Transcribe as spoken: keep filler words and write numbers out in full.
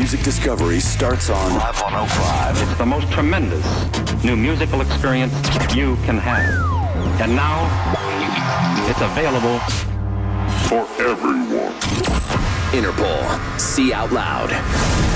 music discovery starts on Live one oh five. It's the most tremendous new musical experience you can have. And now, it's available for everyone. Interpol. See out loud.